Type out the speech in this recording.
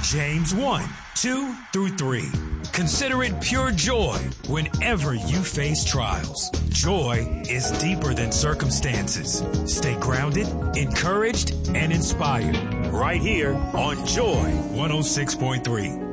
James 1, 2 through 3. Consider it pure joy whenever you face trials. Joy is deeper than circumstances. Stay grounded, encouraged, and inspired. Right here on Joy 106.3.